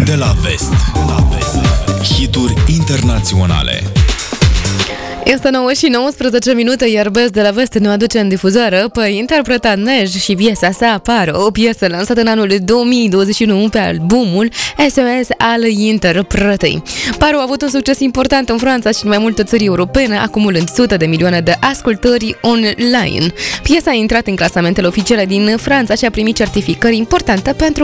De la vest. Hituri internaționale. Este 9 și 19 minute, iar Best de la Vest ne aduce în difuzare pe interpretat Nej și piesa sa Paro, o piesă lansată în anul 2021 pe albumul SOS al interpretei. Paro a avut un succes important în Franța și în mai multe țări europene, acumulând sute de milioane de ascultări online. Piesa a intrat în clasamentele oficiale din Franța și a primit certificări importante pentru